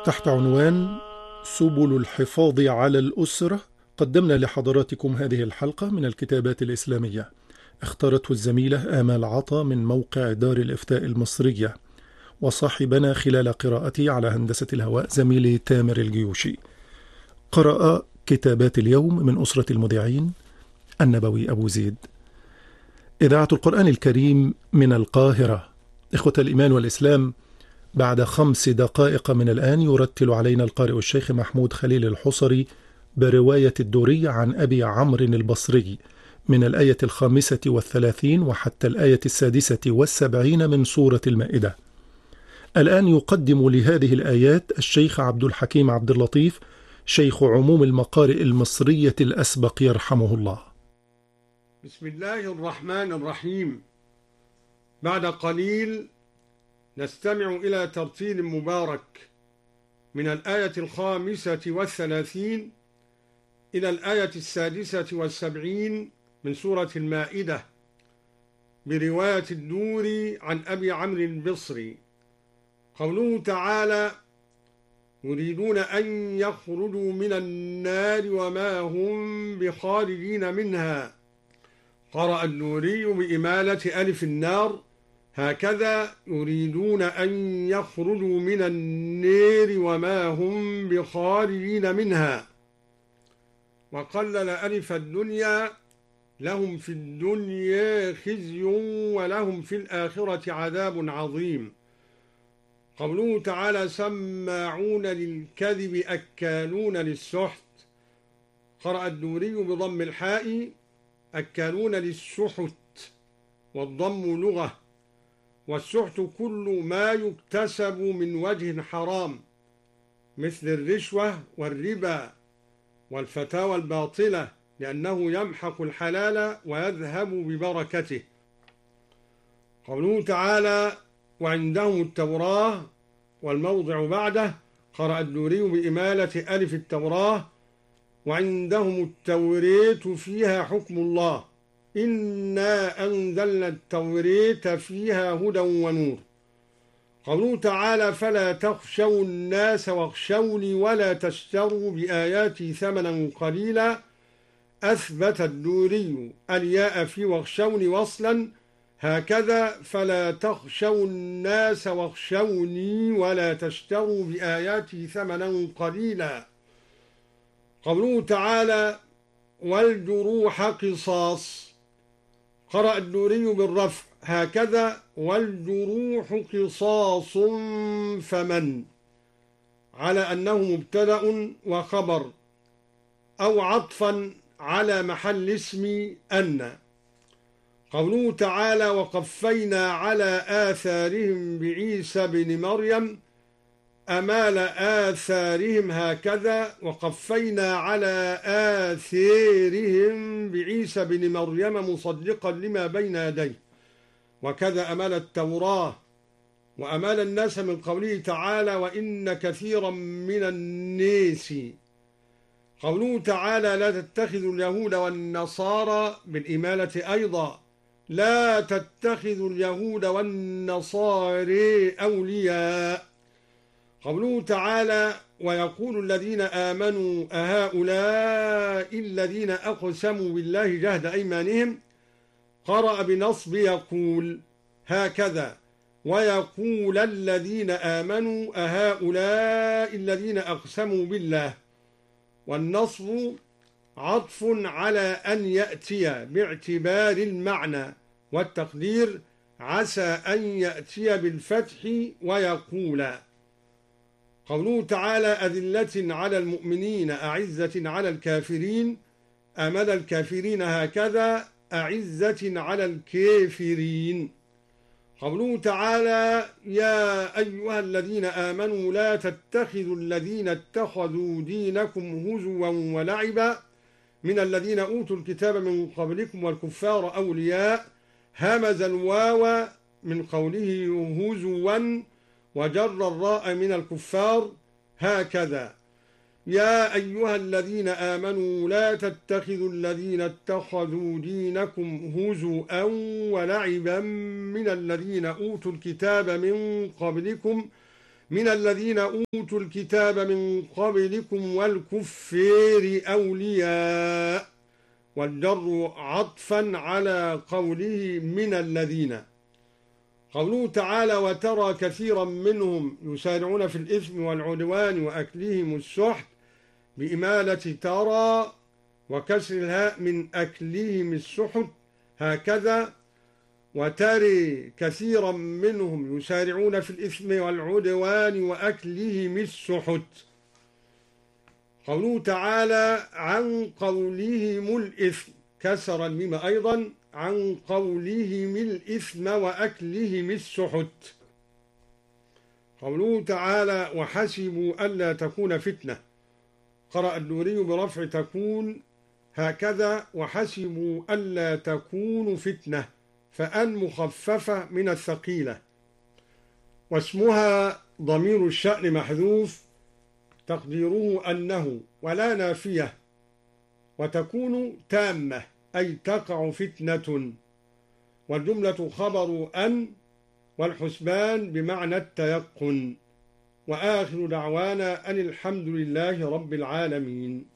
تحت عنوان سبل الحفاظ على الأسرة قدمنا لحضراتكم هذه الحلقة من الكتابات الإسلامية. اختارته الزميلة آمال عطا من موقع دار الإفتاء المصرية، وصاحبنا خلال قراءتي على هندسة الهواء زميلي تامر الجيوشي. قرأ كتابات اليوم من أسرة المذيعين النبوي أبو زيد. إذاعة القرآن الكريم من القاهرة. إخوة الإيمان والإسلام، بعد 5 دقائق من الآن يرتل علينا القارئ الشيخ محمود خليل الحصري برواية الدوري عن أبي عمرو البصري من الآية 35 وحتى الآية 76 من سورة المائدة. الآن يقدم لهذه الآيات الشيخ عبد الحكيم عبد اللطيف، شيخ عموم المقارئ المصرية الأسبق يرحمه الله. بسم الله الرحمن الرحيم. بعد قليل نستمع إلى ترتيل مبارك من الآية 35 إلى الآية 76 من سورة المائدة برواية الدوري عن أبي عمرو البصري. قوله تعالى: يريدون أن يخرجوا من النار وما هم بخارجين منها. قرأ الدوري بإمالة ألف النار هكذا: يريدون أن يخرجوا من النار وما هم بخارجين منها. وقلل ألف الدنيا: لهم في الدنيا خزي ولهم في الآخرة عذاب عظيم. قوله تعالى: سماعون للكذب أكالون للسحت. قرأ الدوري بضم الحاء: أكالون للسحت، والضم لغة، والسحت كل ما يكتسب من وجه حرام مثل الرشوة والربا والفتاوى الباطلة، لأنه يمحق الحلال ويذهب ببركته. قوله تعالى: وعندهم التوراة، والموضع بعده. قرأ الدوري بإمالة ألف التوراة: وعندهم التوريت فيها حكم الله، إنا أنزلنا التوريت فيها هدى ونور. قوله تعالى: فلا تخشوا الناس واخشوني ولا تشتروا بآياتي ثمنا قليلا. أثبت الدوري الياء في واخشوني وصلا هكذا: فلا تخشوا الناس واخشوني ولا تشتروا بآياتي ثمنا قليلا. قوله تعالى: والجروح قصاص. قرأ الدوري بالرفع هكذا: والجروح قصاص فمن، على أنه مبتدأ وخبر أو عطفا على محل اسم أن. قوله تعالى: وقفينا على آثارهم بعيسى بن مريم. أمال آثارهم هكذا: وقفينا على آثارهم بعيسى بن مريم مصدقا لما بين يديه. وكذا أمال التوراة وأمال الناس من قوله تعالى: وإن كثيرا من الناس. قوله تعالى: لا تتخذوا اليهود والنصارى بالإمالة أيضا: لا تتخذوا اليهود والنصارى أولياء. قوله تعالى: ويقول الذين آمنوا أهؤلاء الذين أقسموا بالله جهد أيمانهم. قرأ بنصب يقول هكذا: ويقول الذين آمنوا أهؤلاء الذين أقسموا بالله. والنصب عطف على أن يأتي باعتبار المعنى، والتقدير عسى أن يأتي بالفتح ويقول. قوله تعالى: أذلة على المؤمنين أعزة على الكافرين. أمد الكافرين هكذا: أعزة على الكافرين. قوله تعالى: يا أيها الذين آمنوا لا تتخذوا الذين اتخذوا دينكم هزوا ولعبا من الذين أوتوا الكتاب من قبلكم والكفار أولياء. همز الواو من قوله هزوا وجر الراء من الكفار هكذا: يا أيها الذين آمنوا لا تتخذوا الذين اتخذوا دينكم هزوا ولعبا من الذين أوتوا الكتاب من قبلكم من الذين أوتوا الكتاب من قبلكم والكفار أولياء، والجر عطفا على قوله من الذين. قوله تعالى وترى كثيرا منهم يسارعون في الإثم والعدوان وأكلهم السحت بإمالة ترى وكسر الهاء من أكلهم السحت هكذا، وتري كثيرا منهم يسارعون في الإثم والعدوان وأكلهم السحت. قوله تعالى عن قولهم الإثم كسر الميم أيضا، عن قولهم الإثم وأكلهم السحت. قوله تعالى وحسبوا ألا تكون فتنة، قرأ الدوري برفع تكون هكذا وحسبوا ألا تكون فتنة، فأن مخففة من الثقيلة، واسمها ضمير الشأن محذوف تقديره أنه ولا نافية، وتكون تامة أي تقع فتنة، والجملة خبر أن، والحسبان بمعنى التيقن. وآخر دعوانا أن الحمد لله رب العالمين.